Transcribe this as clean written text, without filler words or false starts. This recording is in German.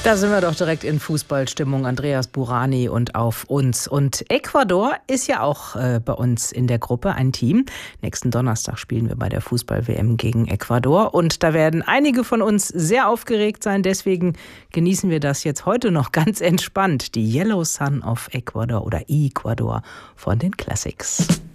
Da sind wir doch direkt in Fußballstimmung, Andreas Burani und auf uns. Und Ecuador ist ja auch bei uns in der Gruppe ein Team. Nächsten Donnerstag spielen wir bei der Fußball-WM gegen Ecuador. Und da werden einige von uns sehr aufgeregt sein. Deswegen genießen wir das jetzt heute noch ganz entspannt. Die Yellow Sun of Ecuador oder Ecuador von den Classics.